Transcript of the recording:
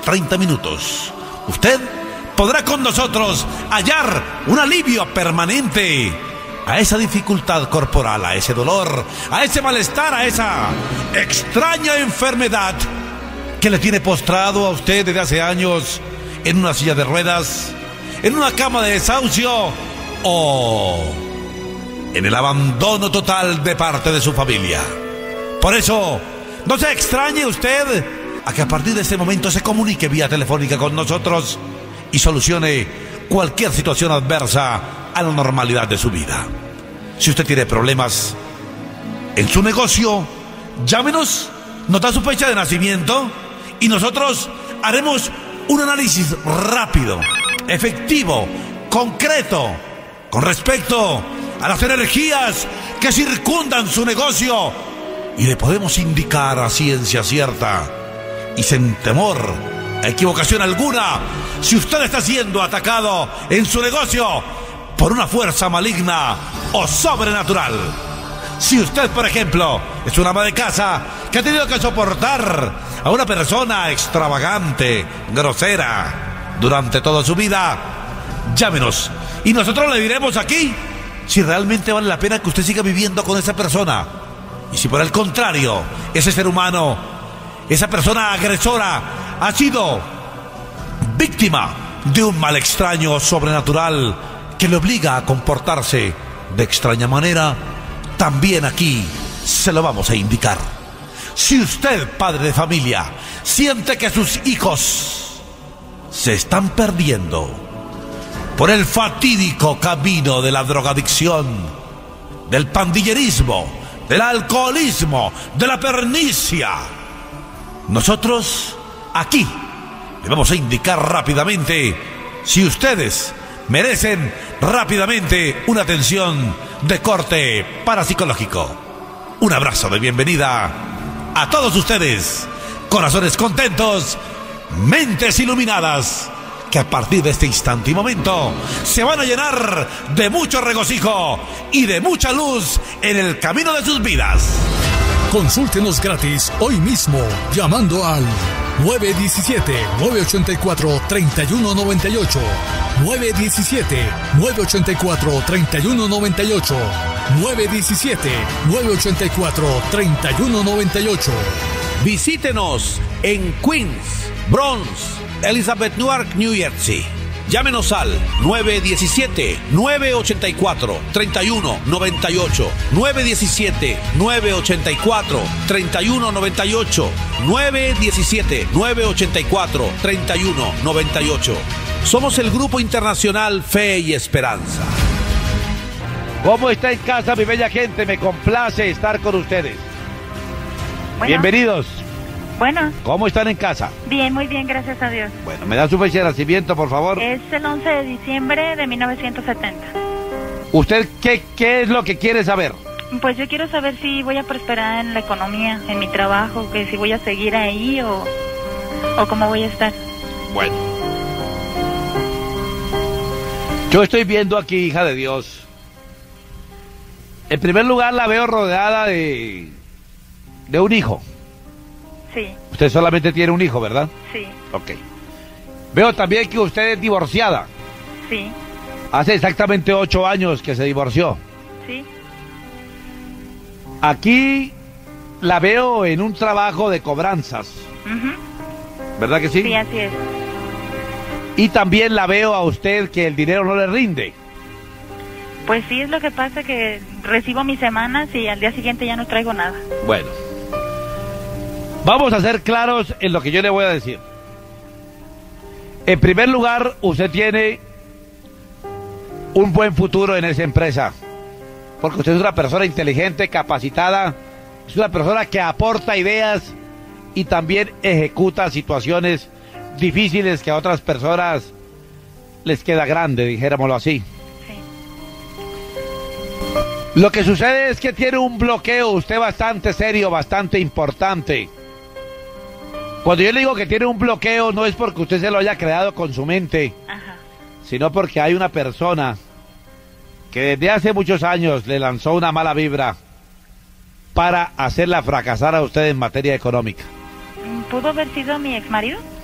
30 minutos. Usted podrá con nosotros hallar un alivio permanente a esa dificultad corporal, a ese dolor, a ese malestar, a esa extraña enfermedad que le tiene postrado a usted desde hace años en una silla de ruedas, en una cama de desahucio o en el abandono total de parte de su familia. Por eso, no se extrañe usted a que a partir de este momento se comunique vía telefónica con nosotros y solucione cualquier situación adversa a la normalidad de su vida. Si usted tiene problemas en su negocio, llámenos, nos da su fecha de nacimiento y nosotros haremos un análisis rápido, efectivo, concreto, con respecto a las energías que circundan su negocio, y le podemos indicar a ciencia cierta y sin temor a equivocación alguna si usted está siendo atacado en su negocio por una fuerza maligna o sobrenatural. Si usted, por ejemplo, es una ama de casa que ha tenido que soportar a una persona extravagante, grosera, durante toda su vida, llámenos y nosotros le diremos aquí si realmente vale la pena que usted siga viviendo con esa persona. Y si por el contrario, ese ser humano, esa persona agresora, ha sido víctima de un mal extraño o sobrenatural que le obliga a comportarse de extraña manera, también aquí se lo vamos a indicar. Si usted, padre de familia, siente que sus hijos se están perdiendo por el fatídico camino de la drogadicción, del pandillerismo, del alcoholismo, de la pernicia, nosotros aquí le vamos a indicar rápidamente si ustedes merecen rápidamente una atención de corte parapsicológico. Un abrazo de bienvenida a todos ustedes, corazones contentos, mentes iluminadas, que a partir de este instante y momento se van a llenar de mucho regocijo y de mucha luz en el camino de sus vidas. Consúltenos gratis hoy mismo llamando al 917-984-3198, 917-984-3198, 917-984-3198. Visítenos en Queens, Bronx, Elizabeth, Newark, New Jersey. Llámenos al 917-984-3198, 917-984-3198, 917-984-3198. Somos el Grupo Internacional Fe y Esperanza. ¿Cómo está en casa, mi bella gente? Me complace estar con ustedes. Bueno. Bienvenidos. Bueno. ¿Cómo están en casa? Bien, muy bien, gracias a Dios. Bueno, ¿me da su fecha de nacimiento, por favor? Es el 11 de diciembre de 1970. ¿Usted qué es lo que quiere saber? Pues yo quiero saber si voy a prosperar en la economía, en mi trabajo, que si voy a seguir ahí o cómo voy a estar. Bueno. Yo estoy viendo aquí, hija de Dios. En primer lugar, la veo rodeada de un hijo. Sí. Usted solamente tiene un hijo, ¿verdad? Sí. Ok. Veo también que usted es divorciada. Sí. Hace exactamente 8 años que se divorció. Sí. Aquí la veo en un trabajo de cobranzas. ¿Verdad que sí? Sí, así es. Y también la veo a usted que el dinero no le rinde. Pues sí, es lo que pasa, que recibo mis semanas y al día siguiente ya no traigo nada. Bueno. Vamos a ser claros en lo que yo le voy a decir. En primer lugar, usted tiene un buen futuro en esa empresa, porque usted es una persona inteligente, capacitada, es una persona que aporta ideas y también ejecuta situaciones difíciles que a otras personas les queda grande, dijéramoslo así. Sí. Lo que sucede es que tiene un bloqueo usted bastante serio, bastante importante. Cuando yo le digo que tiene un bloqueo, no es porque usted se lo haya creado con su mente, sino porque hay una persona que desde hace muchos años le lanzó una mala vibra para hacerla fracasar a usted en materia económica. ¿Pudo haber sido mi exmarido?